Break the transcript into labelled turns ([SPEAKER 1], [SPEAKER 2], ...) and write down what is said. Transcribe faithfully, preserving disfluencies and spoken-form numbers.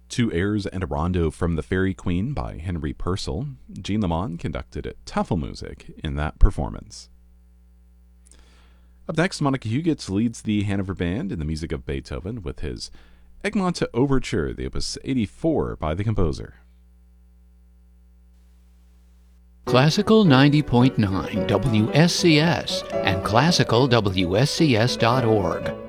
[SPEAKER 1] Two airs and a rondo from The Fairy Queen by Henry Purcell. Jean Lamond conducted at Tafelmusik in that performance. Up next, Monica Hugetz leads the Hanover Band in the music of Beethoven with his Egmont Overture, the Opus eighty-four by the composer.
[SPEAKER 2] Classical ninety point nine W S C S and classical W S C S dot org.